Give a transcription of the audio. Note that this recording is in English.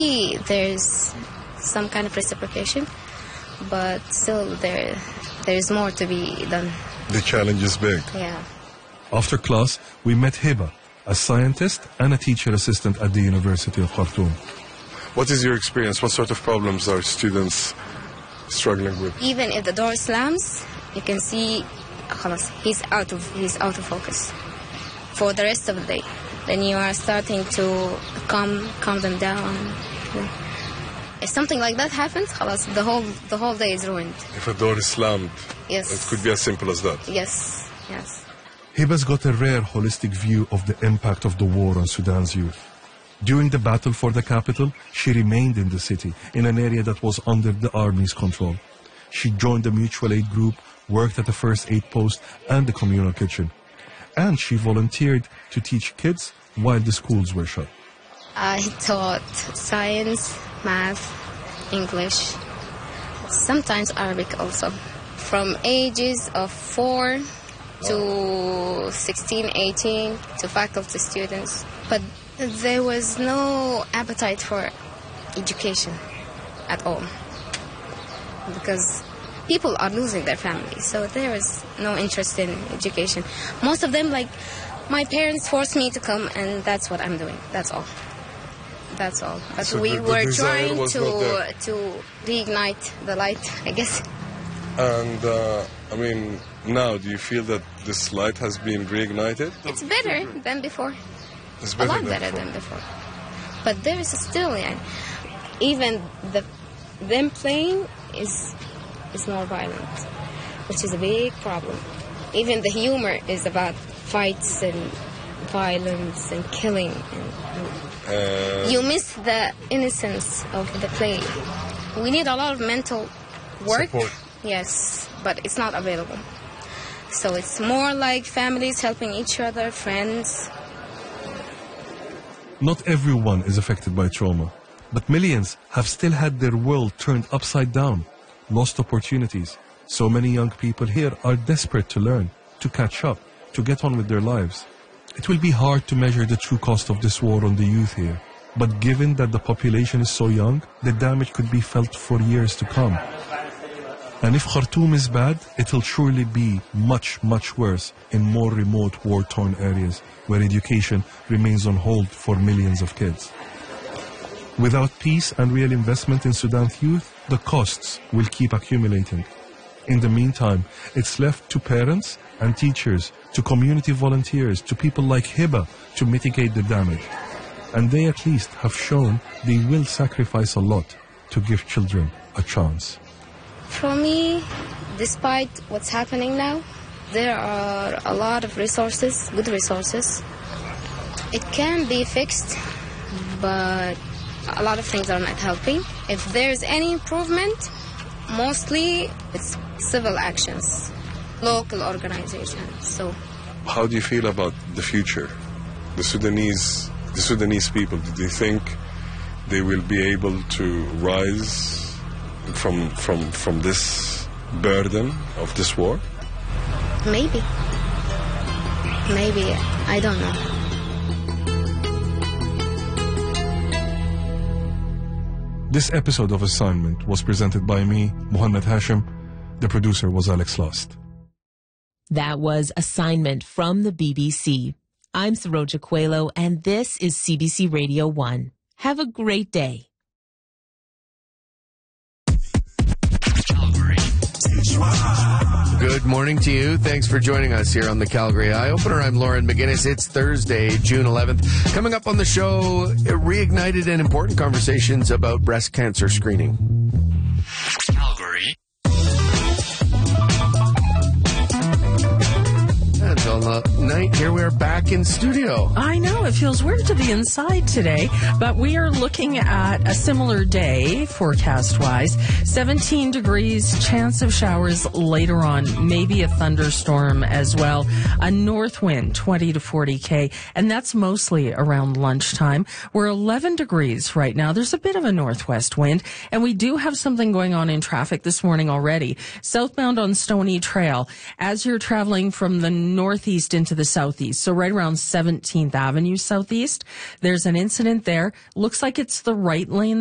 There's some kind of reciprocation, but still there's more to be done. The challenge is big. Yeah. After class, we met Hiba, a scientist and a teacher assistant at the University of Khartoum. What is your experience? What sort of problems are students struggling with? Even if the door slams, you can see he's out of focus for the rest of the day. Then you are starting to calm them down. If something like that happens, the whole day is ruined. If a door is slammed, yes, it could be as simple as that. Yes. Hiba's got a rare holistic view of the impact of the war on Sudan's youth. During the battle for the capital, she remained in the city, in an area that was under the army's control. She joined the mutual aid group, worked at the first aid post and the communal kitchen. And she volunteered to teach kids while the schools were shut. I taught science, math, English, sometimes Arabic also. From ages of 4 to 16, 18, to faculty students. But there was no appetite for education at all, because people are losing their families, so there is no interest in education. Most of them, like, my parents forced me to come, and that's what I'm doing. That's all. But so we were trying to reignite the light, I guess. And, now, do you feel that this light has been reignited? It's better than before. It's a lot better than before. But there is still, even them playing is more violent, which is a big problem. Even the humor is about fights and violence and killing. You miss the innocence of the play. We need a lot of mental work. Support. Yes, but it's not available. So it's more like families helping each other, friends. Not everyone is affected by trauma, but millions have still had their world turned upside down, lost opportunities. So many young people here are desperate to learn, to catch up, to get on with their lives. It will be hard to measure the true cost of this war on the youth here, but given that the population is so young, the damage could be felt for years to come. And if Khartoum is bad, it'll surely be much, much worse in more remote war-torn areas where education remains on hold for millions of kids. Without peace and real investment in Sudan's youth, the costs will keep accumulating. In the meantime, it's left to parents and teachers, to community volunteers, to people like Hiba to mitigate the damage. And they at least have shown they will sacrifice a lot to give children a chance. For me, despite what's happening now, there are a lot of resources, good resources. It can be fixed, but a lot of things are not helping. If there's any improvement, mostly it's civil actions, local organizations. So, how do you feel about the future? The Sudanese people, do they think they will be able to rise from this burden of this war? Maybe, I don't know. This episode of Assignment was presented by me, Mohammed Hashim. The producer was Alex Lost. That was Assignment from the BBC. I'm Saroja Coelho, and this is CBC Radio 1. Have a great day. Good morning to you. Thanks for joining us here on the Calgary Eye Opener. I'm Lauren McGinnis. It's Thursday, June 11th. Coming up on the show, reignited and important conversations about breast cancer screening. Calgary. And on the night, here we are back in studio. I know, it feels weird to be inside today, but we are looking at a similar day, forecast-wise. 17 degrees, chance of showers later on, maybe a thunderstorm as well. A north wind, 20 to 40 K, and that's mostly around lunchtime. We're 11 degrees right now. There's a bit of a northwest wind, and we do have something going on in traffic this morning already. Southbound on Stony Trail, as you're traveling from the north northeast into the southeast. So right around 17th Avenue Southeast. There's an incident there. Looks like it's the right lane